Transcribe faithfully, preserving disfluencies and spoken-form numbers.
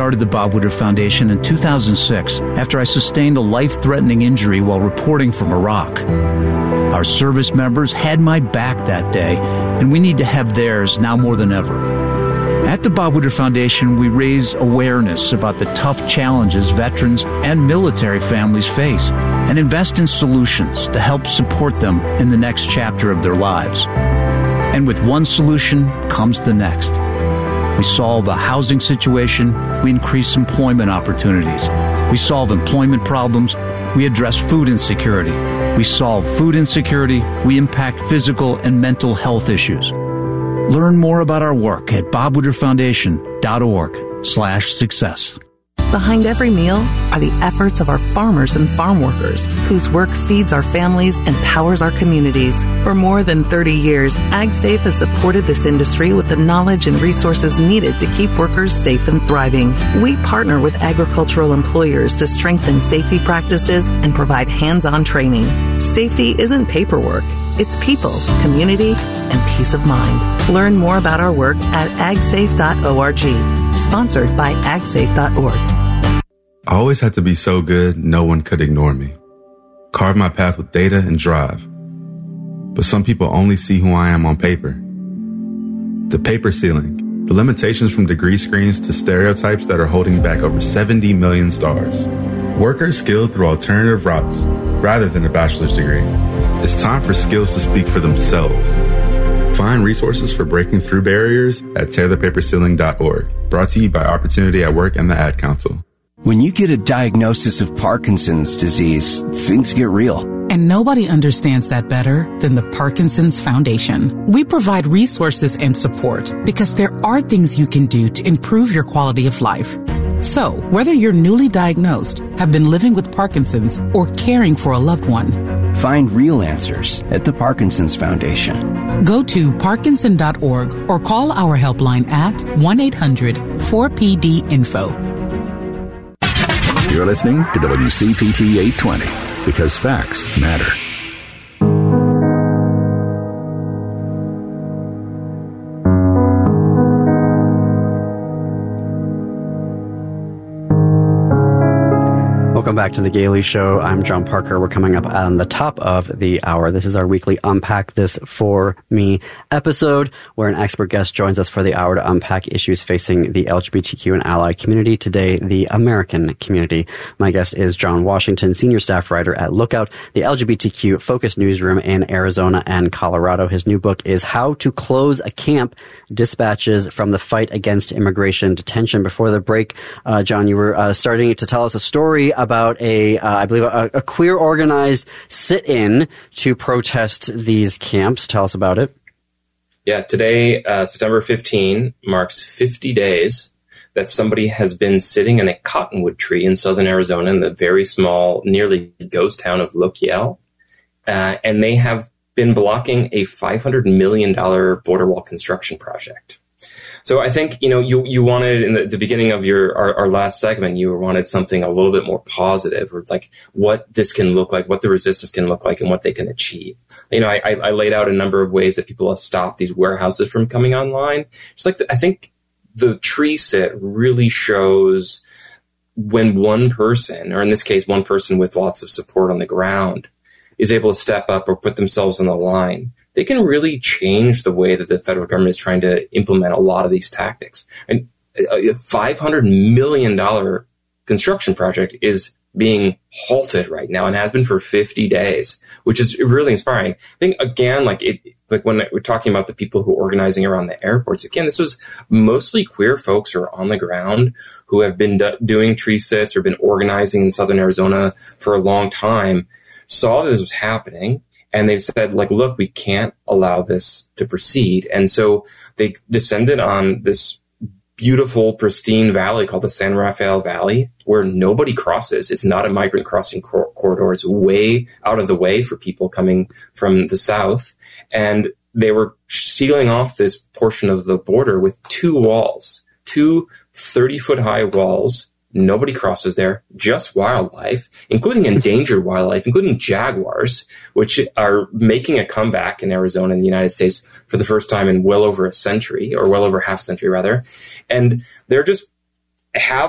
started the Bob Woodruff Foundation in two thousand six after I sustained a life-threatening injury while reporting from Iraq. Our service members had my back that day, and we need to have theirs now more than ever. At the Bob Woodruff Foundation, we raise awareness about the tough challenges veterans and military families face and invest in solutions to help support them in the next chapter of their lives. And with one solution comes the next. We solve a housing situation, we increase employment opportunities. We solve employment problems, we address food insecurity. We solve food insecurity, we impact physical and mental health issues. Learn more about our work at bob woodruff foundation dot org slash success. Behind every meal are the efforts of our farmers and farm workers, whose work feeds our families and powers our communities. For more than thirty years, AgSafe has supported this industry with the knowledge and resources needed to keep workers safe and thriving. We partner with agricultural employers to strengthen safety practices and provide hands-on training. Safety isn't paperwork. It's people, community, and peace of mind. Learn more about our work at ag safe dot org. Sponsored by ag safe dot org. I always had to be so good, no one could ignore me. Carve my path with data and drive. But some people only see who I am on paper. The paper ceiling, the limitations from degree screens to stereotypes that are holding back over seventy million stars. Workers skilled through alternative routes rather than a bachelor's degree. It's time for skills to speak for themselves. Find resources for breaking through barriers at tear the paper ceiling dot org. Brought to you by Opportunity at Work and the Ad Council. When you get a diagnosis of Parkinson's disease, things get real. And nobody understands that better than the Parkinson's Foundation. We provide resources and support because there are things you can do to improve your quality of life. So, whether you're newly diagnosed, have been living with Parkinson's, or caring for a loved one, find real answers at the Parkinson's Foundation. Go to parkinson dot org or call our helpline at one eight hundred four P D info. You're listening to W C P T eight twenty, because facts matter. Welcome back to The Gailey Show. I'm John Parker. We're coming up on the top of the hour. This is our weekly Unpack This For Me episode, where an expert guest joins us for the hour to unpack issues facing the L G B T Q and allied community, today the American community. My guest is John Washington, senior staff writer at Lookout, the L G B T Q-focused newsroom in Arizona and Colorado. His new book is How to Close a Camp, Dispatches from the Fight Against Immigration Detention. Before the break, uh, John, you were uh, starting to tell us a story about about a, uh, I believe, a, a queer organized sit-in to protest these camps. Tell us about it. Yeah, today, uh, September fifteenth, marks fifty days that somebody has been sitting in a cottonwood tree in southern Arizona in the very small, nearly ghost town of Lokiel. Uh, and they have been blocking a five hundred million dollars border wall construction project. So I think, you know, you, you wanted in the, the beginning of your, our, our last segment, you wanted something a little bit more positive, or like what this can look like, what the resistance can look like, and what they can achieve. You know, I, I laid out a number of ways that people have stopped these warehouses from coming online. It's like, the, I think the tree sit really shows when one person, or in this case, one person with lots of support on the ground, is able to step up or put themselves on the line, they can really change the way that the federal government is trying to implement a lot of these tactics. And a five hundred million dollars construction project is being halted right now and has been for fifty days, which is really inspiring. I think, again, like it, like when we're talking about the people who are organizing around the airports, again, this was mostly queer folks who are on the ground, who have been do- doing tree sits or been organizing in southern Arizona for a long time, saw this was happening. And they said, like, look, we can't allow this to proceed. And so they descended on this beautiful, pristine valley called the San Rafael Valley, where nobody crosses. It's not a migrant crossing cor- corridor. It's way out of the way for people coming from the south. And they were sealing off this portion of the border with two walls, two thirty-foot-high walls. Nobody crosses there, just wildlife, including endangered wildlife, including jaguars, which are making a comeback in Arizona and the United States for the first time in well over a century, or well over half a century, rather. And they're just have